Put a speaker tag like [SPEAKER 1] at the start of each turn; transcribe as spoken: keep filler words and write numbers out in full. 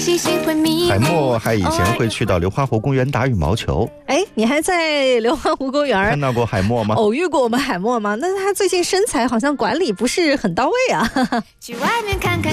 [SPEAKER 1] 海默还以前会去到流花湖公园打羽毛球。
[SPEAKER 2] 哎，你还在流花湖公园
[SPEAKER 1] 看到过海默吗？
[SPEAKER 2] 偶遇过我们海默吗？那他最近身材好像管理不是很到位啊。
[SPEAKER 3] 去外面看看。